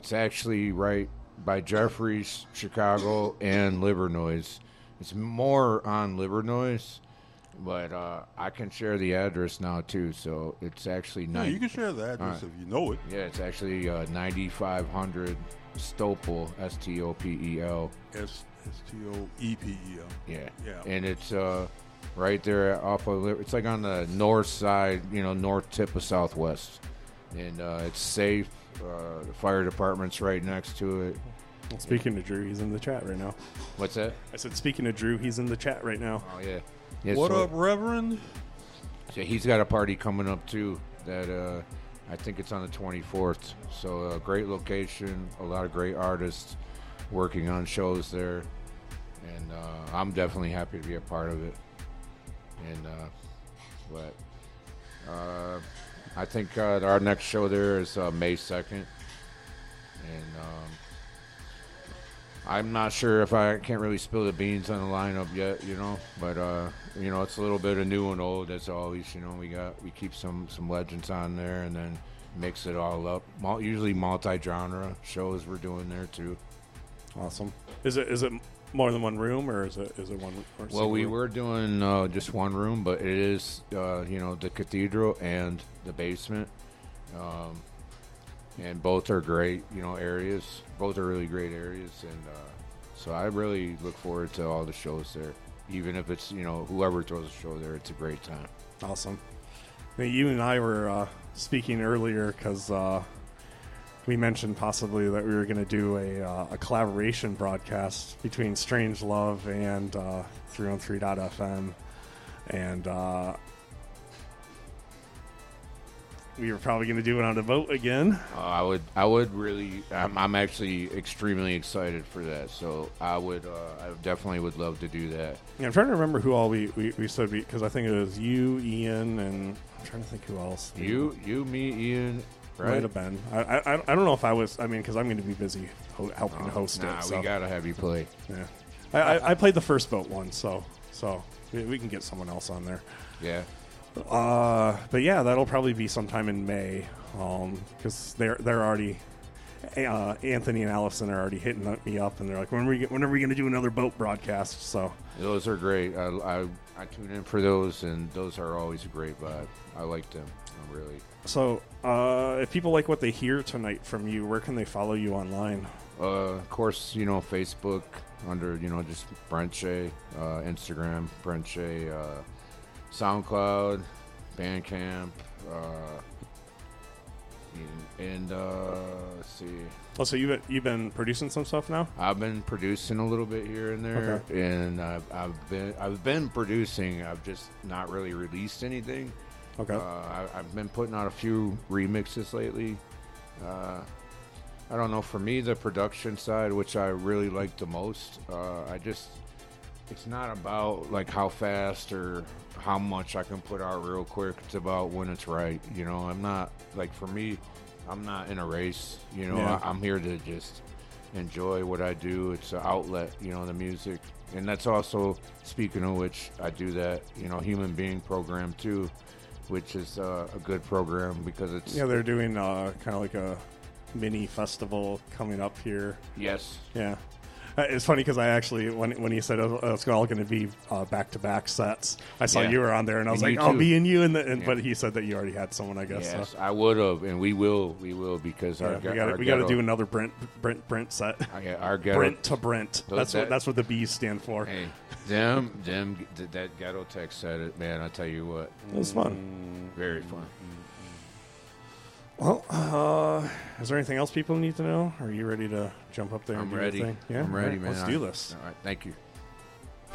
It's actually right by Jeffries, Chicago, and Livernois. It's more on Livernois, but I can share the address now too. So it's actually Yeah, you can share the address if you know it. Yeah, it's actually 9500 Stopel, Stopel. Stoepel. Yeah, Yeah. and it's right there off of. It's like on the north side, north tip of Southwest, and it's safe. The fire department's right next to it. Well, speaking of Drew, he's in the chat right now. What's that? I said, speaking of Drew, he's in the chat right now. Oh yeah. What up, Reverend? So he's got a party coming up too. That I think it's on the 24th. So a great location, a lot of great artists working on shows there, and I'm definitely happy to be a part of it. And I think our next show there is May 2nd, and I'm not sure if I can't really spill the beans on the lineup yet, but it's a little bit of new and old as always. We keep some legends on there, and then mix it all up. Usually multi-genre shows we're doing there too. Awesome. Is it more than one room, or is it one? Well, we were doing just one room, but it is the cathedral and the basement, and both are great areas. Both are really great areas, and so I really look forward to all the shows there. Even if it's whoever throws a show there, it's a great time. Awesome. Now, you and I were speaking earlier because we mentioned possibly that we were going to do a collaboration broadcast between Strange Love and 313.fm, and we were probably going to do it on a vote again. I would really. I'm actually extremely excited for that. So I definitely would love to do that. Yeah, I'm trying to remember who all we said, because I think it was you, Ian, and I'm trying to think who else. You, me, Ian. Right? Might have been. I don't know if I was. I mean, because I'm going to be busy helping host it. So. We gotta have you play. Yeah, I played the first vote one, so we can get someone else on there. Yeah. But yeah, that'll probably be sometime in May, because they're already. Anthony and Allison are already hitting me up, and they're like, when are we going to do another boat broadcast? So those are great. I tune in for those, and those are always a great vibe. I like them. Really. So, if people like what they hear tonight from you, where can they follow you online? Of course, Facebook under, just Brent Shea, Instagram, Brent Shea, SoundCloud, Bandcamp, and let's see. Oh, so you've been producing some stuff now? I've been producing a little bit here and there, okay. And I've been producing. I've just not really released anything. Okay. I've been putting out a few remixes lately. I don't know. For me, the production side, which I really like the most, it's not about like how fast or how much I can put out real quick. It's about when it's right. I'm not like, for me, I'm not in a race. Yeah. I'm here to just enjoy what I do. It's an outlet, the music. And that's also, speaking of which, I do that, Human Being program too, which is a good program because it's... Yeah, they're doing kind of like a mini festival coming up here. Yes. Yeah. It's funny because I actually, when he said it's all going to be back-to-back sets, I saw you were on there, and I was like, "Oh, me and you." But he said that you already had someone, I guess. Yes, so. I would have, and we will because we got to do another Brent set. Our ghetto, Brent to Brent. That's what the B's stand for. Hey, that ghetto tech said it, man. I tell you what, it was fun, very fun. Well, is there anything else people need to know? Are you ready to jump up there? I'm and do ready. your thing? Yeah, I'm ready, right, man. Let's do this. All right, thank you.